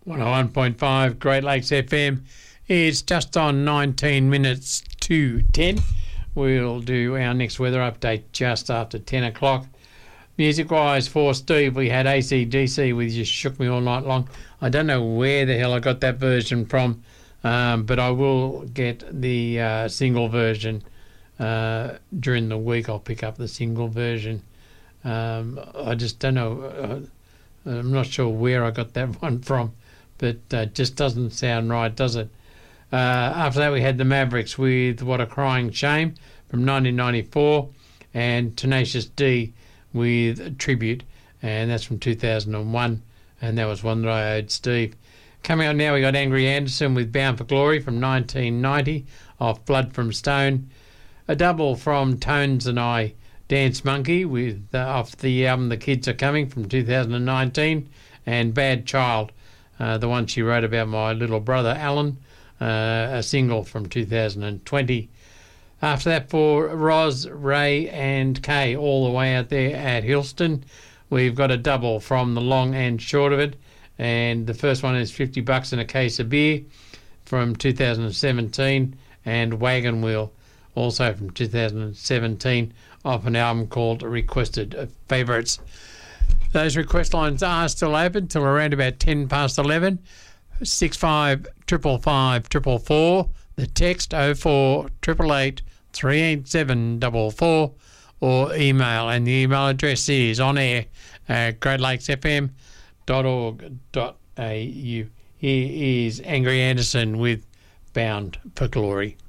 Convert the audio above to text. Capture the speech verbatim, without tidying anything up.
one oh one point five Great Lakes F M. It's just on nineteen minutes to ten. We'll do our next weather update just after ten o'clock. Music-wise for Steve, we had A C D C with You Shook Me All Night Long. I don't know where the hell I got that version from, um, but I will get the uh, single version uh, during the week. I'll pick up the single version. Um, I just don't know. Uh, I'm not sure where I got that one from, but uh, it just doesn't sound right, does it? Uh, after that, we had the Mavericks with What a Crying Shame from nineteen ninety-four, and Tenacious D with Tribute, and that's from two thousand one, and that was one that I owed Steve. Coming up now, we got Angry Anderson with Bound for Glory from nineteen ninety, off Blood from Stone. A double from Tones and I, Dance Monkey, with uh, off the album The Kids Are Coming from two thousand nineteen, and Bad Child, uh, the one she wrote about my little brother Alan, uh, a single from two thousand twenty. After that, for Roz, Ray and Kay, all the way out there at Hillston, we've got a double from The Long and Short of It, and the first one is fifty bucks and a case of beer from two thousand seventeen, and Wagon Wheel, also from two thousand seventeen, off an album called Requested Favourites. Those request lines are still open till around about ten past eleven. six five five five five four four. The text oh four eight eight eight three eight seven four four, or email, and the email address is on air at great lakes f m dot org dot a u. Here is Angry Anderson with Bound for Glory.